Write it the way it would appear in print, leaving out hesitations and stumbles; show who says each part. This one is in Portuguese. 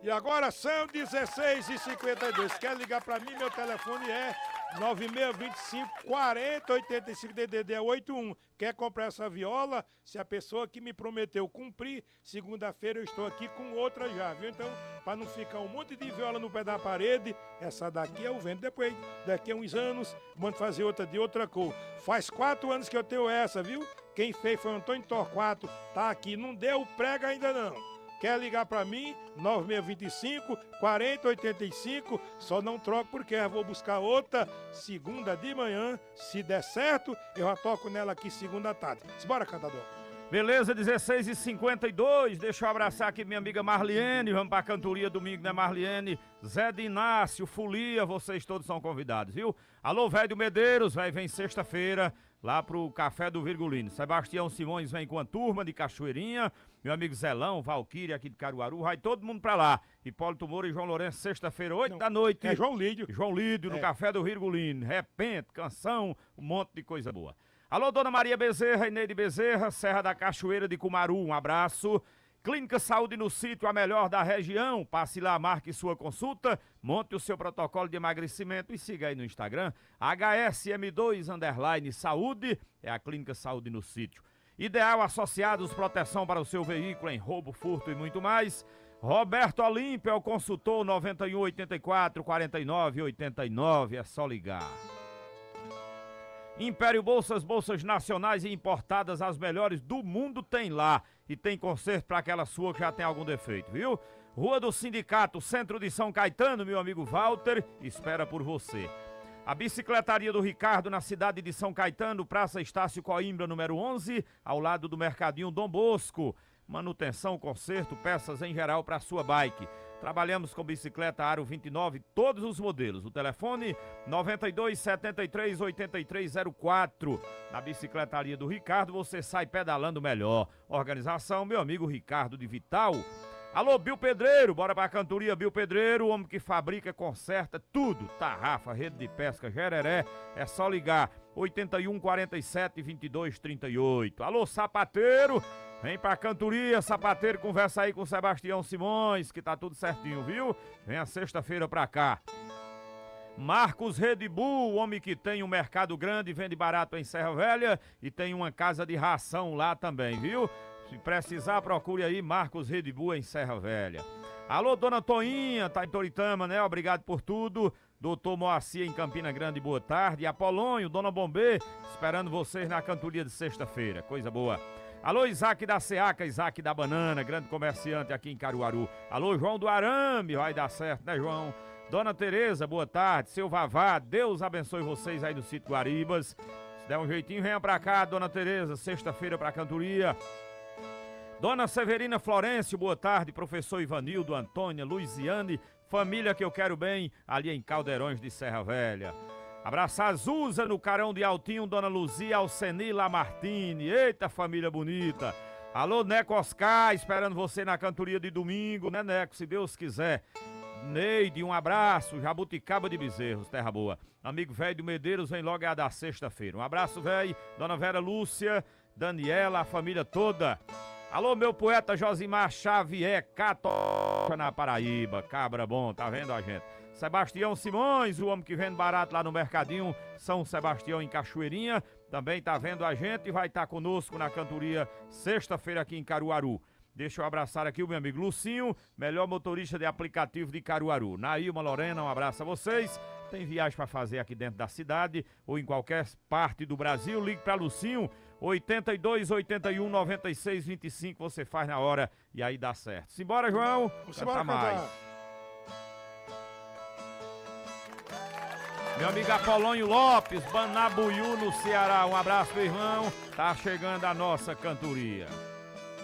Speaker 1: E agora são 16h52. Quer ligar pra mim? Meu telefone é 9625-4085, DDD é 81. Quer comprar essa viola? Se a pessoa que me prometeu cumprir, segunda-feira eu estou aqui com outra já, viu? Então, para não ficar um monte de viola no pé da parede, essa daqui eu vendo depois. Daqui a uns anos, mando fazer outra de outra cor. Faz 4 anos que eu tenho essa, viu? Quem fez foi o Antônio Torquato. Tá aqui, não deu prega ainda não. Quer ligar pra mim? 9625-4085. Só não troco porque eu vou buscar outra segunda de manhã. Se der certo, eu já toco nela aqui segunda à tarde. Simbora, cantador.
Speaker 2: Beleza, 16h52. Deixa eu abraçar aqui minha amiga Marliene. Vamos pra cantoria domingo, né, Marliene? Zé de Inácio, Folia, vocês todos são convidados, viu? Alô, velho do Medeiros, velho, vem sexta-feira lá pro Café do Virgulino. Sebastião Simões vem com a turma de Cachoeirinha. Meu amigo Zelão, Valquíria aqui de Caruaru, vai todo mundo pra lá. Hipólito Moura e João Lourenço, sexta-feira, 8 da noite.
Speaker 1: É João Lídio.
Speaker 2: João Lídio, no Café do Virgulino. Repente, canção, um monte de coisa boa. Alô, Dona Maria Bezerra, Ineide Bezerra, Serra da Cachoeira de Cumaru, um abraço. Clínica Saúde no Sítio, a melhor da região. Passe lá, marque sua consulta, monte o seu protocolo de emagrecimento e siga aí no Instagram. HSM2_Saúde, é a Clínica Saúde no Sítio. Ideal Associados, proteção para o seu veículo em roubo, furto e muito mais. Roberto Olímpio é o consultor 9184-4989, é só ligar. Império Bolsas, bolsas nacionais e importadas, as melhores do mundo tem lá. E tem conserto para aquela sua que já tem algum defeito, viu? Rua do Sindicato, centro de São Caetano, meu amigo Walter, espera por você. A bicicletaria do Ricardo na cidade de São Caetano, Praça Estácio Coimbra, número 11, ao lado do Mercadinho Dom Bosco. Manutenção, conserto, peças em geral para sua bike. Trabalhamos com bicicleta Aro 29, todos os modelos. O telefone 9273-8304. Na bicicletaria do Ricardo você sai pedalando melhor. Organização, meu amigo Ricardo de Vital. Alô, Bill Pedreiro, bora pra cantoria Bill Pedreiro, o homem que fabrica, conserta tudo. Tarrafa, rede de pesca, gereré, é só ligar. 81 47 22 38. Alô, sapateiro, vem pra cantoria, sapateiro, conversa aí com o Sebastião Simões, que tá tudo certinho, viu? Vem a sexta-feira pra cá. Marcos Red Bull, o homem que tem um mercado grande, vende barato em Serra Velha e tem uma casa de ração lá também, viu? Se precisar, procure aí Marcos Red Bull em Serra Velha. Alô, dona Toinha, tá em Toritama, né? Obrigado por tudo. Doutor Moacir em Campina Grande, boa tarde. Apolônio, dona Bombê, esperando vocês na cantoria de sexta-feira, coisa boa. Alô, Isaac da Seaca, Isaac da Banana, grande comerciante aqui em Caruaru. Alô, João do Arame, vai dar certo, né, João? Dona Tereza, boa tarde. Seu Vavá, Deus abençoe vocês aí no sítio Guaribas. Se der um jeitinho, venha pra cá, dona Tereza, sexta-feira pra cantoria. Dona Severina Florencio, boa tarde. Professor Ivanildo, Antônia, Luiziane, família que eu quero bem, ali em Caldeirões de Serra Velha. Abraçar Azusa no Carão de Altinho, Dona Luzia, Alceni Lamartine. Eita, família bonita. Alô, Neco Oscar, esperando você na cantoria de domingo, né, Neco? Se Deus quiser. Neide, um abraço. Jabuticaba de Bezerros, terra boa. Amigo velho do Medeiros, vem logo a da sexta-feira. Um abraço, velho. Dona Vera Lúcia, Daniela, a família toda. Alô, meu poeta Josimar Xavier, Catoca na Paraíba. Cabra bom, tá vendo a gente? Sebastião Simões, o homem que vende barato lá no Mercadinho São Sebastião em Cachoeirinha, também tá vendo a gente e vai estar conosco na cantoria sexta-feira aqui em Caruaru. Deixa eu abraçar aqui o meu amigo Lucinho, melhor motorista de aplicativo de Caruaru. Nailma Lorena, um abraço a vocês. Tem viagem para fazer aqui dentro da cidade ou em qualquer parte do Brasil, ligue para Lucinho, 82 81 96 25, você faz na hora e aí dá certo. Simbora, João, canta mais. Meu amigo Apolônio Lopes, Banabuiú no Ceará, um abraço, meu irmão. Tá chegando a nossa cantoria.